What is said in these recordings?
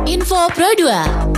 Info Pro 2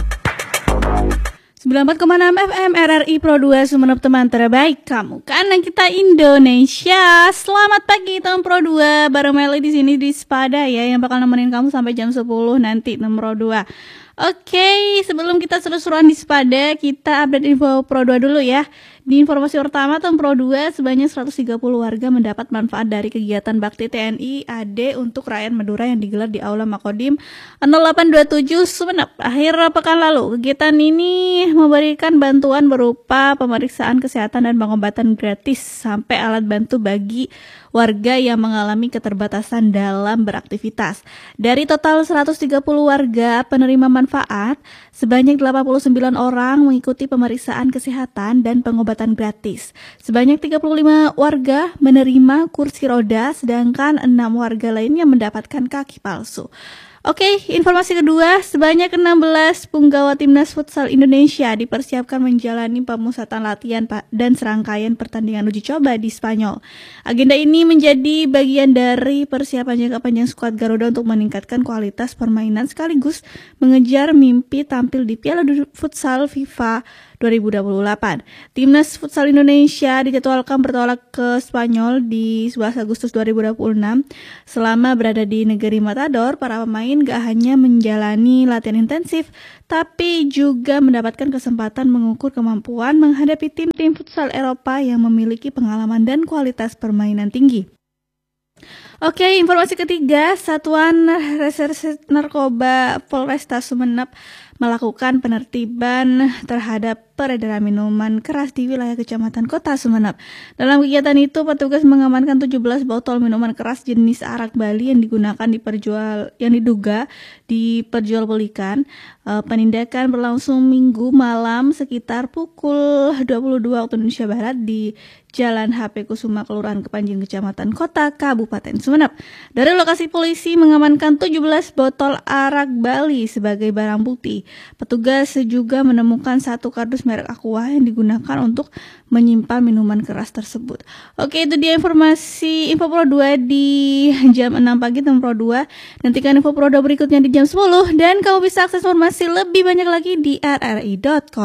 94,6 FM RRI Pro 2 Sumeneb, teman terbaik kamu karena kita Indonesia. Selamat pagi teman Pro 2, bareng Meli di sini di Spada ya, yang bakal nemenin kamu sampai jam 10 nanti teman Pro 2. Oke, sebelum kita seru-seruan di Spada, kita update info Pro 2 dulu ya. Di informasi pertama, Tem Pro 2, sebanyak 130 warga mendapat manfaat dari kegiatan bakti TNI AD untuk rakyat Madura yang digelar di Aula Makodim 0827 Sumeneb akhir pekan lalu. Kegiatan ini memberikan bantuan berupa pemeriksaan kesehatan dan pengobatan gratis sampai alat bantu bagi warga yang mengalami keterbatasan dalam beraktivitas. Dari total 130 warga penerima manfaat, sebanyak 89 orang mengikuti pemeriksaan kesehatan dan pengobatan gratis. Sebanyak 35 warga menerima kursi roda, sedangkan 6 warga lainnya mendapatkan kaki palsu. Oke, informasi kedua, sebanyak 16 punggawa Timnas Futsal Indonesia dipersiapkan menjalani pemusatan latihan dan serangkaian pertandingan uji coba di Spanyol. Agenda ini menjadi bagian dari persiapan jangka panjang skuad Garuda untuk meningkatkan kualitas permainan sekaligus mengejar mimpi tampil di Piala Futsal FIFA 2028. Timnas Futsal Indonesia dijadwalkan bertolak ke Spanyol di 11 Agustus 2026. Selama berada di negeri Matador, para pemain gak hanya menjalani latihan intensif, tapi juga mendapatkan kesempatan mengukur kemampuan menghadapi tim-tim futsal Eropa yang memiliki pengalaman dan kualitas permainan tinggi. Oke, informasi ketiga, Satuan Reserse Narkoba Polresta Sumeneb melakukan penertiban terhadap peredaran minuman keras di wilayah Kecamatan Kota Sumeneb. Dalam kegiatan itu, petugas mengamankan 17 botol minuman keras jenis arak Bali yang diduga diperjualbelikan. Penindakan berlangsung Minggu malam sekitar pukul 22 waktu Indonesia Barat di Jalan HP Kusuma, Kelurahan Kepanjin, Kecamatan Kota, Kabupaten Sumeneb. Dari lokasi, polisi mengamankan 17 botol arak Bali sebagai barang bukti. Petugas juga menemukan 1 kardus merek Aqua yang digunakan untuk menyimpan minuman keras tersebut. Oke, itu dia Info Pro 2 di jam 6 pagi teman Pro 2. Nantikan Info Pro 2 berikutnya di jam 10 dan kamu bisa akses informasi lebih banyak lagi di rri.com.